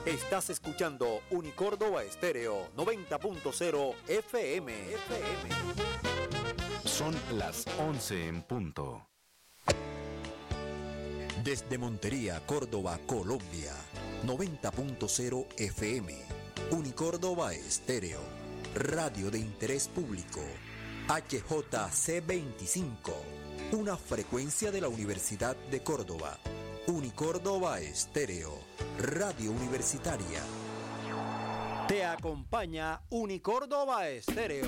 Estás escuchando Unicórdoba Estéreo 90.0 FM. Son las 11 en punto. Desde Montería, Córdoba, Colombia, 90.0 FM. Unicórdoba Estéreo, radio de interés público. HJC25, una frecuencia de la Universidad de Córdoba. Unicórdoba Estéreo, radio universitaria. Te acompaña Unicórdoba Estéreo.